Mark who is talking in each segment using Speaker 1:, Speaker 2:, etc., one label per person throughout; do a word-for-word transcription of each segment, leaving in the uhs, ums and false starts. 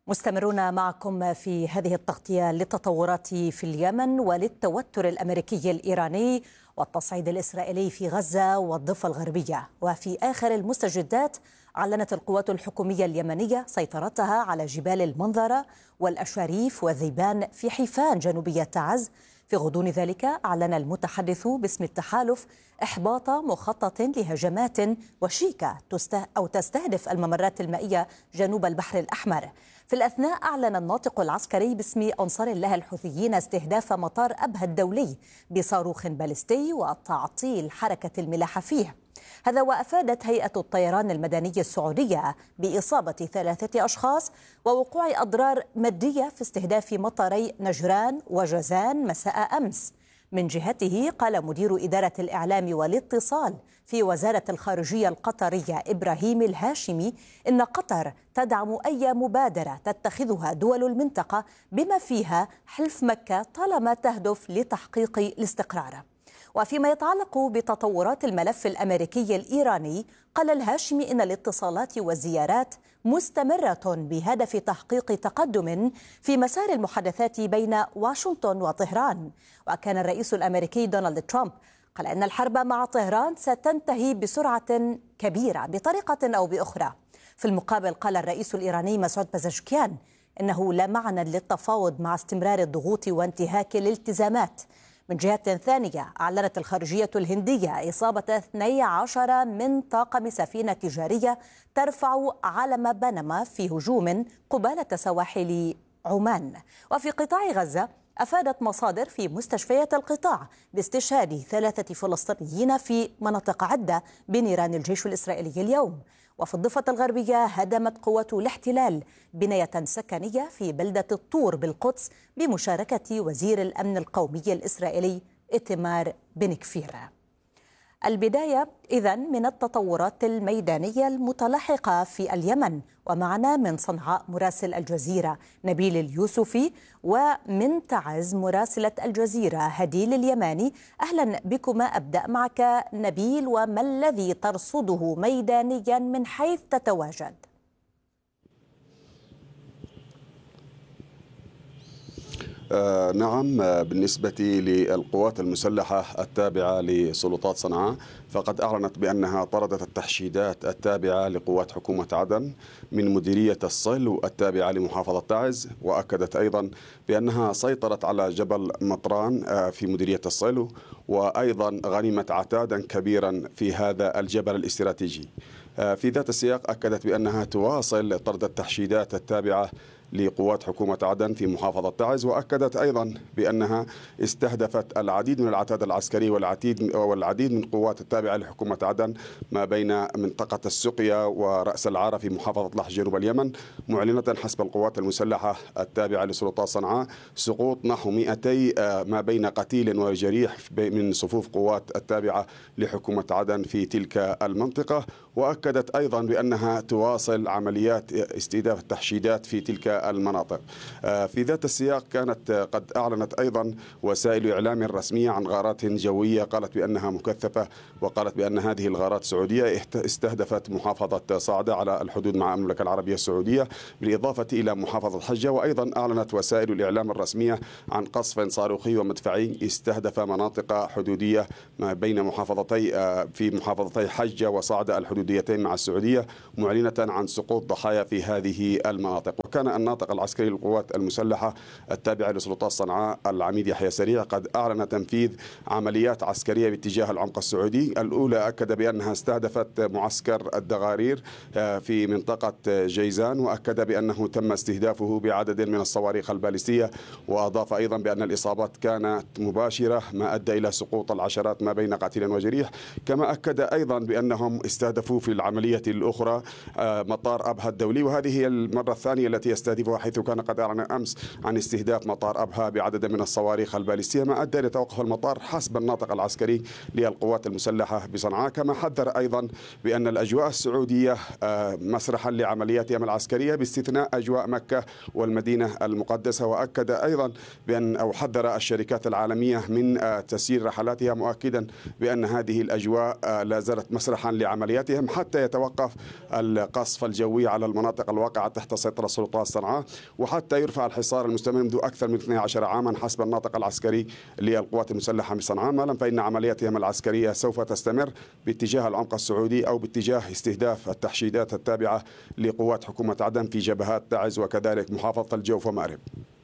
Speaker 1: مستمرون معكم في هذه التغطية للتطورات في اليمن وللتوتر الأمريكي الإيراني والتصعيد الإسرائيلي في غزة والضفة الغربية. وفي آخر المستجدات أعلنت القوات الحكومية اليمنية سيطرتها على جبال المنظرة والأشاريف والذيبان في حيفان جنوبية تعز. في غضون ذلك أعلن المتحدث باسم التحالف إحباط مخطط لهجمات وشيكة أو تستهدف الممرات المائية جنوب البحر الأحمر. في الأثناء أعلن الناطق العسكري باسم أنصار الله الحوثيين استهداف مطار أبها الدولي بصاروخ باليستي وتعطيل حركة الملاحة فيه. هذا وأفادت هيئة الطيران المدني السعودية بإصابة ثلاثة أشخاص ووقوع أضرار مادية في استهداف مطاري نجران وجازان مساء أمس. من جهته قال مدير إدارة الإعلام والاتصال في وزارة الخارجية القطرية إبراهيم الهاشمي إن قطر تدعم أي مبادرة تتخذها دول المنطقة بما فيها حلف مكة طالما تهدف لتحقيق الاستقرار. وفيما يتعلق بتطورات الملف الأمريكي الإيراني قال الهاشمي إن الاتصالات والزيارات مستمرة بهدف تحقيق تقدم في مسار المحادثات بين واشنطن وطهران. وكان الرئيس الأمريكي دونالد ترامب قال إن الحرب مع طهران ستنتهي بسرعة كبيرة بطريقة أو بأخرى. في المقابل قال الرئيس الإيراني مسعود بزشكيان إنه لا معنى للتفاوض مع استمرار الضغوط وانتهاك الالتزامات. من جهة ثانية أعلنت الخارجية الهندية إصابة اثني عشر من طاقم سفينة تجارية ترفع علم بنما في هجوم قبالة سواحل عمان. وفي قطاع غزة أفادت مصادر في مستشفيات القطاع باستشهاد ثلاثة فلسطينيين في مناطق عدة بنيران الجيش الإسرائيلي اليوم. وفي الضفة الغربية هدمت قوات الاحتلال بناية سكنية في بلدة الطور بالقدس بمشاركة وزير الأمن القومي الإسرائيلي إيتمار بن كفير. البداية إذن من التطورات الميدانية المتلاحقة في اليمن، ومعنا من صنعاء مراسل الجزيرة نبيل اليوسفي ومن تعز مراسلة الجزيرة هديل اليماني. أهلا بكما. أبدأ معك نبيل، وما الذي ترصده ميدانيا من حيث تتواجد؟
Speaker 2: آه نعم، بالنسبة للقوات المسلحة التابعة لسلطات صنعاء فقد أعلنت بأنها طردت التحشيدات التابعة لقوات حكومة عدن من مديرية الصلو التابعة لمحافظة تعز، وأكدت أيضا بأنها سيطرت على جبل مطران في مديرية الصلو، وأيضا غنمت عتادا كبيرا في هذا الجبل الاستراتيجي. في ذات السياق أكدت بأنها تواصل طرد التحشيدات التابعة لقوات حكومة عدن في محافظة تعز، وأكدت أيضا بأنها استهدفت العديد من العتاد العسكري والعديد والعديد من قوات التابعة لحكومة عدن ما بين منطقة السقيا ورأس العارة في محافظة لحج جنوب اليمن، معلنة حسب القوات المسلحة التابعة لسلطات صنعاء سقوط نحو مئتي ما بين قتيل وجريح من صفوف قوات التابعة لحكومة عدن في تلك المنطقة. وأكدت أيضا بأنها تواصل عمليات استهداف التحشيدات في تلك المناطق. في ذات السياق كانت قد أعلنت أيضا وسائل إعلام رسمية عن غارات جوية قالت بأنها مكثفة، وقالت بأن هذه الغارات سعودية استهدفت محافظة صعدة على الحدود مع المملكة العربية السعودية بالإضافة إلى محافظة حجة. وأيضا أعلنت وسائل الإعلام الرسمية عن قصف صاروخي ومدفعي استهدف مناطق حدودية ما بين محافظتي في محافظتي حجة وصعدة الحدوديتين مع السعودية، معلنة عن سقوط ضحايا في هذه المناطق. وكان الناطق العسكري للقوات المسلحة التابعة لسلطات صنعاء العميد يحيى سريع قد أعلن تنفيذ عمليات عسكرية باتجاه العمق السعودي. الأولى أكد بأنها استهدفت معسكر الدغارير في منطقة جيزان، وأكد بأنه تم استهدافه بعدد من الصواريخ البالستية، وأضاف أيضا بأن الإصابات كانت مباشرة ما أدى إلى سقوط العشرات ما بين قتيل وجريح. كما أكد أيضا بأنهم استهدفوا في العملية الأخرى مطار أبها الدولي، وهذه هي المرة الثانية التي يستهدفها، حيث كان قد أعلن أمس عن استهداف مطار أبها بعدد من الصواريخ البالستية ما أدى إلى توقف المطار حسب الناطق العسكري للقوات المسلحة بصنعاء. كما حذر أيضا بأن الأجواء السعودية مسرحا لعملياتهم العسكرية باستثناء أجواء مكة والمدينة المقدسة. وأكد أيضا بأن أو حذر الشركات العالمية من تسيير رحلاتها، مؤكدا بأن هذه الأجواء لا زالت مسرحا لعملياتهم حتى يتوقف القصف الجوي على المناطق الواقعة تحت سيطرة السلطات صنعاء، وحتى يرفع الحصار المستمر منذ أكثر من اثني عشر عاما حسب الناطق العسكري للقوات المسلحة بصنعاء. ما لم فإن عملياتهم العسكرية سوف تستمر باتجاه العمق السعودي أو باتجاه استهداف التحشيدات التابعة لقوات حكومة عدن في جبهات تعز وكذلك محافظة الجوف ومأرب.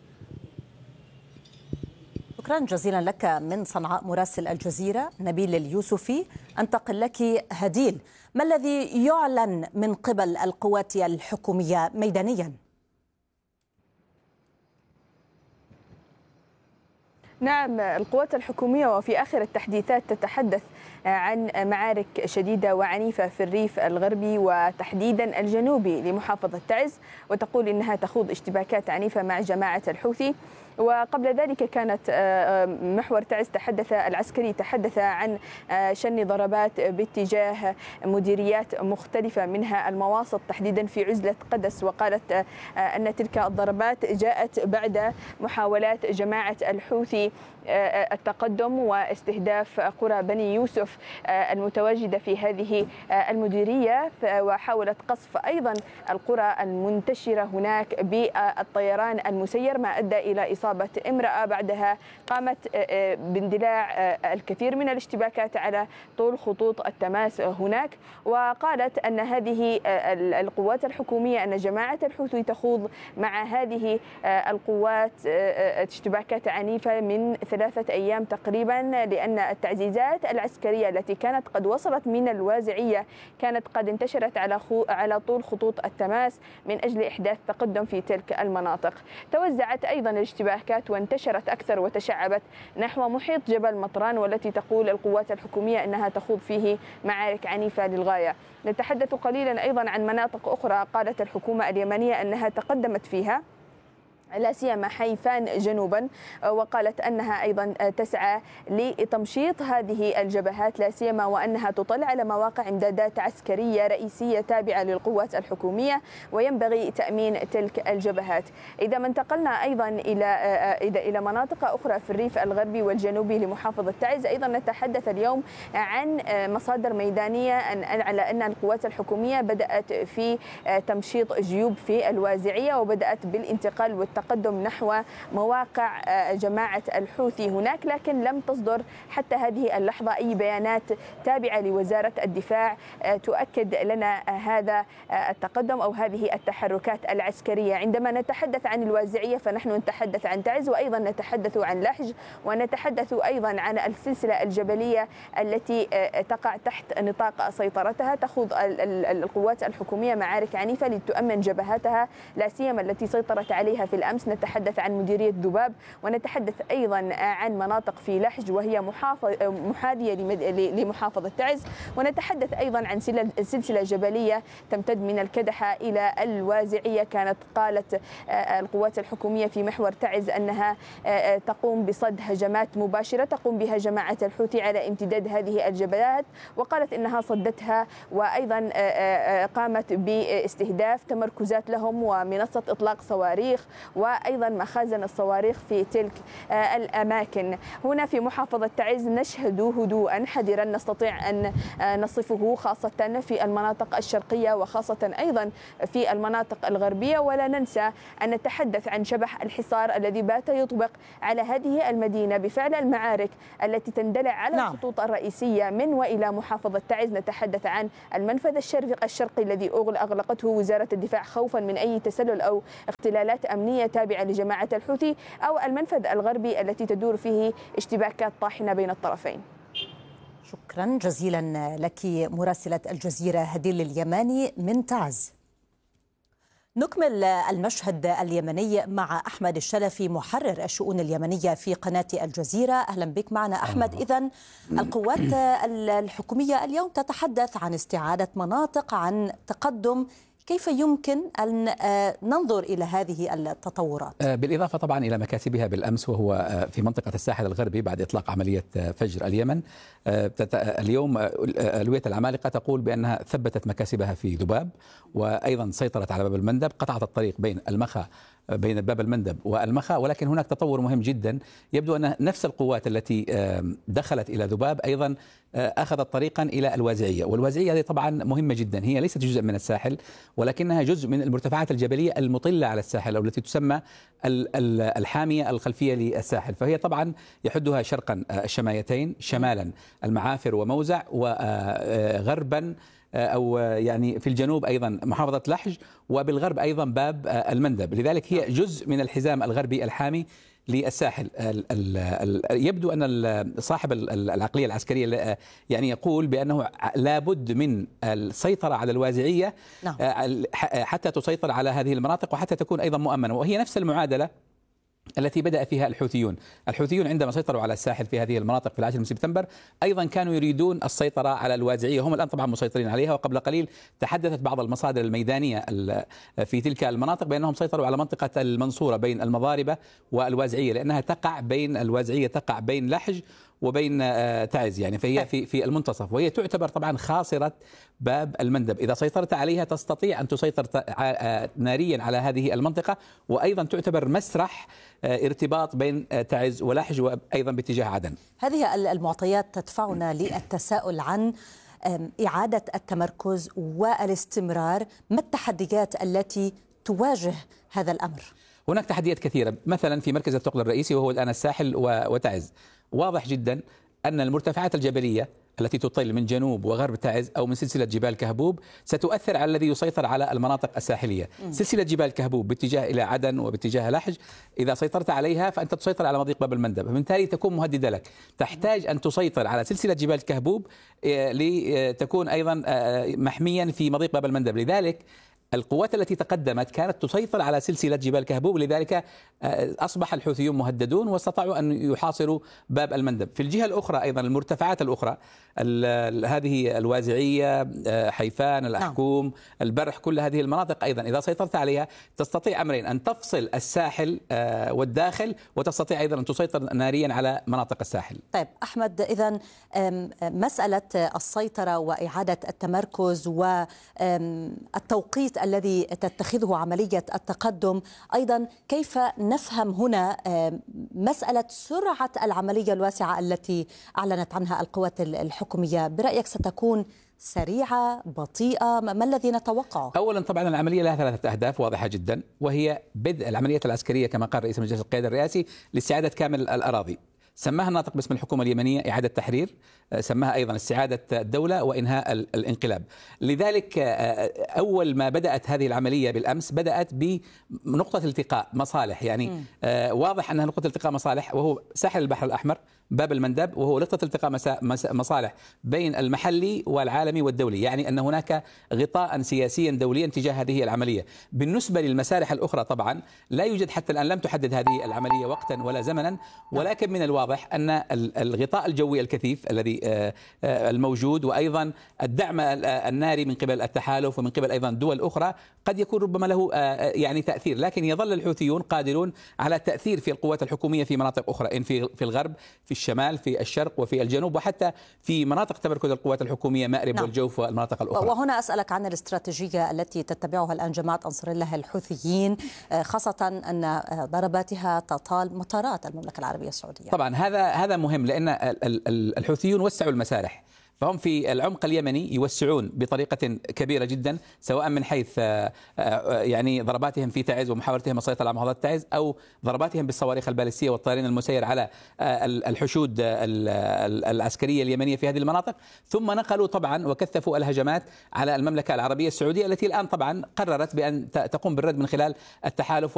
Speaker 1: شكرا جزيلا لك من صنعاء مراسل الجزيرة نبيل اليوسفي. أنتقل لك هديل، ما الذي يعلن من قبل القوات الحكومية ميدانيا؟
Speaker 3: نعم، القوات الحكومية وفي آخر التحديثات تتحدث عن معارك شديدة وعنيفة في الريف الغربي وتحديدا الجنوبي لمحافظة تعز، وتقول إنها تخوض اشتباكات عنيفة مع جماعة الحوثي. وقبل ذلك كانت محور تعز تحدث العسكري تحدث عن شن ضربات باتجاه مديريات مختلفة منها المواصل تحديدا في عزلة قدس، وقالت أن تلك الضربات جاءت بعد محاولات جماعة الحوثي التقدم واستهداف قرى بني يوسف المتواجدة في هذه المديرية، وحاولت قصف أيضا القرى المنتشرة هناك بالطيران المسير، ما أدى إلى إصابة امرأة. بعدها قامت باندلاع الكثير من الاشتباكات على طول خطوط التماس هناك، وقالت أن هذه القوات الحكومية أن جماعة الحوثي تخوض مع هذه القوات اشتباكات عنيفة من ثلاثة أيام تقريبا، لأن التعزيزات العسكرية التي كانت قد وصلت من الوازعية كانت قد انتشرت على على طول خطوط التماس من أجل إحداث تقدم في تلك المناطق. توزعت أيضا الاشتباكات وانتشرت أكثر وتشعبت نحو محيط جبل مطران، والتي تقول القوات الحكومية أنها تخوض فيه معارك عنيفة للغاية. نتحدث قليلا أيضا عن مناطق أخرى قالت الحكومة اليمنية أنها تقدمت فيها، لا سيما حيفان جنوبا، وقالت أنها أيضا تسعى لتمشيط هذه الجبهات، لا سيما وأنها تطلع على مواقع إمدادات عسكرية رئيسية تابعة للقوات الحكومية، وينبغي تأمين تلك الجبهات. إذا ما انتقلنا أيضا إلى إلى مناطق أخرى في الريف الغربي والجنوبي لمحافظة تعز، أيضا نتحدث اليوم عن مصادر ميدانية على أن القوات الحكومية بدأت في تمشيط جيوب في الوازعية، وبدأت بالانتقال والتقدم التقدم نحو مواقع جماعة الحوثي هناك، لكن لم تصدر حتى هذه اللحظة أي بيانات تابعة لوزارة الدفاع تؤكد لنا هذا التقدم أو هذه التحركات العسكرية. عندما نتحدث عن الوازعية فنحن نتحدث عن تعز، وأيضا نتحدث عن لحج، ونتحدث أيضا عن السلسلة الجبلية التي تقع تحت نطاق سيطرتها. تخوض القوات الحكومية معارك عنيفة لتؤمن جبهاتها، لا سيما التي سيطرت عليها في الأمس. نتحدث عن مديرية ذباب، ونتحدث أيضا عن مناطق في لحج وهي محاذية لمحافظة تعز، ونتحدث أيضا عن سلسلة جبلية تمتد من الكدحة إلى الوازعية. كانت قالت القوات الحكومية في محور تعز أنها تقوم بصد هجمات مباشرة تقوم بها جماعة الحوثي على امتداد هذه الجبلات، وقالت إنها صدتها، وأيضا قامت باستهداف تمركزات لهم ومنصة إطلاق صواريخ وأيضا مخازن الصواريخ في تلك الأماكن. هنا في محافظة تعز نشهد هدوءا حذرا نستطيع أن نصفه، خاصة في المناطق الشرقية وخاصة أيضا في المناطق الغربية. ولا ننسى أن نتحدث عن شبح الحصار الذي بات يطبق على هذه المدينة بفعل المعارك التي تندلع على نعم. الخطوط الرئيسية من وإلى محافظة تعز. نتحدث عن المنفذ الشرقي الذي أغلقته وزارة الدفاع خوفا من أي تسلل أو اختلالات أمنية تابعة لجماعة الحوثي، أو المنفذ الغربي التي تدور فيه اشتباكات طاحنة بين الطرفين.
Speaker 1: شكرا جزيلا لك مراسلة الجزيرة هديل اليماني من تعز. نكمل المشهد اليمني مع أحمد الشلفي محرر الشؤون اليمنية في قناة الجزيرة. أهلا بك معنا أحمد. إذن القوات الحكومية اليوم تتحدث عن استعادة مناطق، عن تقدم. كيف يمكن أن ننظر إلى هذه التطورات؟
Speaker 4: بالإضافة طبعا إلى مكاسبها بالأمس وهو في منطقة الساحل الغربي بعد إطلاق عملية فجر اليمن. اليوم ألوية العمالقة تقول بأنها ثبتت مكاسبها في ذباب، وأيضا سيطرت على باب المندب، قطعت الطريق بين المخا بين باب المندب والمخا، ولكن هناك تطور مهم جدا. يبدو أن نفس القوات التي دخلت إلى ذباب أيضا أخذت طريقا إلى الوازعية، والوازعية هذه طبعا مهمة جدا، هي ليست جزء من الساحل ولكنها جزء من المرتفعات الجبلية المطلة على الساحل أو التي تسمى الحامية الخلفية للساحل. فهي طبعا يحدها شرقا الشمايتين، شمالا المعافر وموزع، وغربا أو يعني في الجنوب أيضا محافظة لحج، وبالغرب أيضا باب المندب. لذلك هي جزء من الحزام الغربي الحامي للساحل. يبدو أن صاحب العقلية العسكرية يعني يقول بأنه لابد من السيطرة على الوازعية حتى تسيطر على هذه المناطق وحتى تكون أيضا مؤمنة، وهي نفس المعادلة التي بدأ فيها الحوثيون. الحوثيون عندما سيطروا على الساحل في هذه المناطق في العاشر من سبتمبر أيضا كانوا يريدون السيطرة على الوازعية، هم الآن طبعا مسيطرين عليها، وقبل قليل تحدثت بعض المصادر الميدانية في تلك المناطق بأنهم سيطروا على منطقة المنصورة بين المضاربة والوازعية، لأنها تقع بين الوازعية تقع بين لحج وبين تعز، يعني فهي في في المنتصف، وهي تعتبر طبعا خاصرة باب المندب. إذا سيطرت عليها تستطيع أن تسيطر ناريا على هذه المنطقة، وأيضا تعتبر مسرح ارتباط بين تعز ولحج وأيضا باتجاه عدن.
Speaker 1: هذه المعطيات تدفعنا للتساؤل عن إعادة التمركز والاستمرار. ما التحديات التي تواجه هذا الأمر؟
Speaker 4: هناك تحديات كثيرة، مثلا في مركز الثقل الرئيسي وهو الآن الساحل وتعز، واضح جدا أن المرتفعات الجبلية التي تطل من جنوب وغرب تعز أو من سلسلة جبال كهبوب ستؤثر على الذي يسيطر على المناطق الساحلية. م. سلسلة جبال كهبوب باتجاه إلى عدن وباتجاه لحج، إذا سيطرت عليها فأنت تسيطر على مضيق باب المندب، فبالتالي تكون مهددة لك. تحتاج أن تسيطر على سلسلة جبال كهبوب لتكون أيضا محميا في مضيق باب المندب. لذلك القوات التي تقدمت كانت تسيطر على سلسلة جبال كهبوب، لذلك أصبح الحوثيون مهددون واستطاعوا أن يحاصروا باب المندب. في الجهة الأخرى أيضا المرتفعات الأخرى هذه الوازعية، حيفان، الأحكوم، البرح، كل هذه المناطق أيضا إذا سيطرت عليها تستطيع أمرين: أن تفصل الساحل والداخل، وتستطيع أيضا أن تسيطر ناريا على مناطق الساحل.
Speaker 1: طيب أحمد، إذن مسألة السيطرة وإعادة التمركز والتوقيت الذي تتخذه عملية التقدم، أيضا كيف نفهم هنا مسألة سرعة العملية الواسعة التي أعلنت عنها القوات الحكومية؟ برأيك ستكون سريعة، بطيئة؟ ما الذي نتوقعه؟
Speaker 4: أولا طبعا العملية لها ثلاثة أهداف واضحة جدا، وهي بدء العملية العسكرية كما قال رئيس مجلس القيادة الرئاسي لاستعادة كامل الأراضي. سماها الناطق باسم الحكومة اليمنية إعادة تحرير، سماها أيضا استعادة الدولة وإنهاء الانقلاب. لذلك أول ما بدأت هذه العملية بالأمس بدأت بنقطة التقاء مصالح، يعني م. واضح أنها نقطة التقاء مصالح، وهو ساحل البحر الأحمر باب المندب، وهو نقطة التقاء مصالح بين المحلي والعالمي والدولي، يعني أن هناك غطاء سياسيا دوليا تجاه هذه العملية. بالنسبة للمسارح الأخرى طبعا لا يوجد حتى الآن، لم تحدد هذه العملية وقتا ولا زمنا، ولكن من الواضح أن الغطاء الجوي الكثيف الذي الموجود وأيضا الدعم الناري من قبل التحالف ومن قبل أيضا دول أخرى قد يكون ربما له يعني تأثير، لكن يظل الحوثيون قادرون على التأثير في القوات الحكومية في مناطق أخرى، إن في في الغرب، في الشمال، في الشرق، وفي الجنوب، وحتى في مناطق تمركز القوات الحكومية مأرب نعم. والجوف والمناطق الأخرى.
Speaker 1: وهنا أسألك عن الاستراتيجية التي تتبعها الآن جماعة أنصار الله الحوثيين، خاصة أن ضرباتها تطال مطارات المملكة العربية السعودية.
Speaker 4: طبعا هذا هذا مهم، لأن الحوثيون وسعوا المسارح، فهم في العمق اليمني يوسعون بطريقة كبيرة جدا، سواء من حيث يعني ضرباتهم في تعز ومحاولتهم السيطرة على محافظة تعز، أو ضرباتهم بالصواريخ البالستية والطيران المسير على الحشود العسكرية اليمنية في هذه المناطق. ثم نقلوا طبعا وكثفوا الهجمات على المملكة العربية السعودية، التي الآن طبعا قررت بأن تقوم بالرد من خلال التحالف